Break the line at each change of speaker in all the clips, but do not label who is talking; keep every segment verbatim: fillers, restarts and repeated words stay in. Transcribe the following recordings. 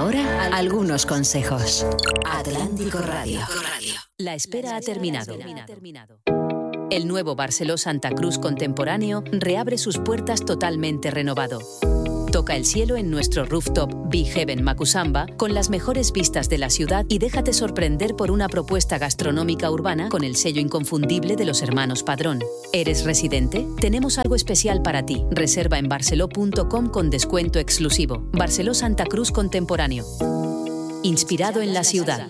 ahora, algunos consejos. Atlántico Radio.
La espera ha terminado. El nuevo Barceló Santa Cruz contemporáneo reabre sus puertas totalmente renovado. Toca el cielo en nuestro rooftop Big Heaven Macusamba con las mejores vistas de la ciudad y déjate sorprender por una propuesta gastronómica urbana con el sello inconfundible de los hermanos Padrón. ¿Eres residente? Tenemos algo especial para ti. Reserva en barceló punto com con descuento exclusivo. Barceló Santa Cruz contemporáneo. Inspirado en la ciudad.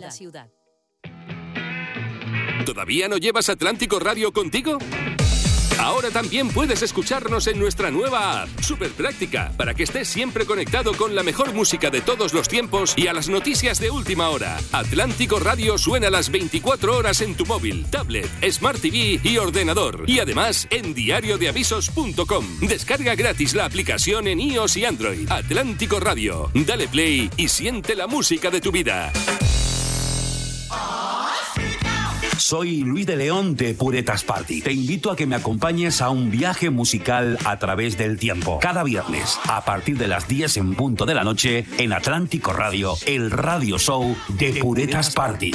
¿Todavía no llevas Atlántico Radio contigo? Ahora también puedes escucharnos en nuestra nueva app, súper práctica, para que estés siempre conectado con la mejor música de todos los tiempos y a las noticias de última hora. Atlántico Radio suena las veinticuatro horas en tu móvil, tablet, Smart T V y ordenador. Y además en diario de avisos punto com. Descarga gratis la aplicación en iOS y Android. Atlántico Radio. Dale play y siente la música de tu vida.
Soy Luis de León de Puretas Party. Te invito a que me acompañes a un viaje musical a través del tiempo. Cada viernes, a partir de las diez en punto de la noche, en Atlántico Radio, el radio show de Puretas Party.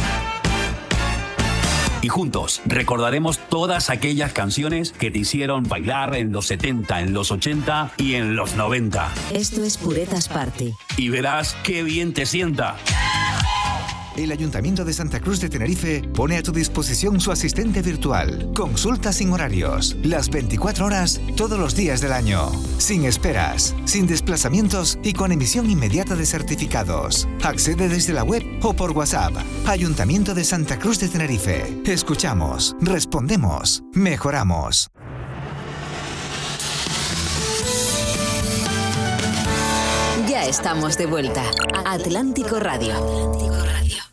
Y juntos recordaremos todas aquellas canciones que te hicieron bailar en los setenta, en los ochenta y en los noventa.
Esto es Puretas Party.
Y verás qué bien te sienta.
El Ayuntamiento de Santa Cruz de Tenerife pone a tu disposición su asistente virtual. Consulta sin horarios, las veinticuatro horas, todos los días del año. Sin esperas, sin desplazamientos y con emisión inmediata de certificados. Accede desde la web o por WhatsApp. Ayuntamiento de Santa Cruz de Tenerife. Escuchamos, respondemos, mejoramos.
Ya estamos de vuelta. Atlántico Radio. Atlántico Radio.